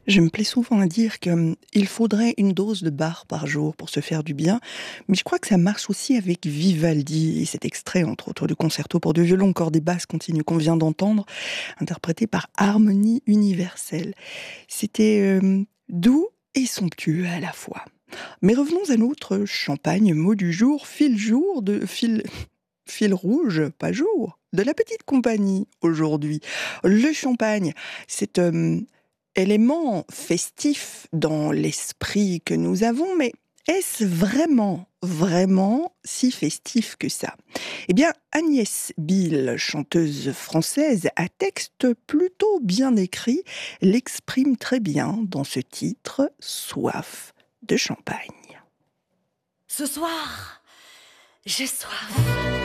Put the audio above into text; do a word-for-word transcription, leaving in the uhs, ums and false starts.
Je me plais souvent à dire qu'il faudrait une dose de Bach par jour pour se faire du bien, mais je crois que ça marche aussi avec Vivaldi, et cet extrait, entre autres, du concerto pour deux violons, cordes et basses continue qu'on vient d'entendre, interprété par Harmonie Universelle. C'était euh, doux et somptueux à la fois. Mais revenons à notre champagne, mot du jour, fil jour de fil... Fil rouge, pas jour, de la petite compagnie aujourd'hui. Le champagne, c'est euh, élément festif dans l'esprit que nous avons, mais est-ce vraiment, vraiment si festif que ça? Eh bien, Agnès Bill, chanteuse française à texte plutôt bien écrit, l'exprime très bien dans ce titre « Soif de champagne ». Ce soir, j'ai soif.